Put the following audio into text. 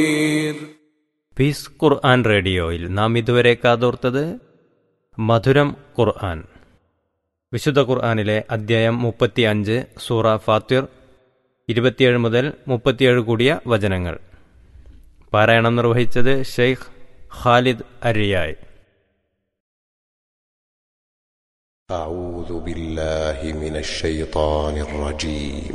Piece ഖുർആൻ റേഡിയോയിൽ നാം ഇതുവരെ കാതോർത്തത് മധുരം ഖുർആൻ. വിശുദ്ധ ഖുർആനിലെ അദ്ധ്യായം 35 സൂറ ഫാത്തിർ 27 മുതൽ 37 കൂടിയ വചനങ്ങൾ. പാരായണം നിർവഹിച്ചത് ഷെയ്ഖ് ഖാലിദ് അരിയായ്. أعوذ بالله من الشيطان الرجيم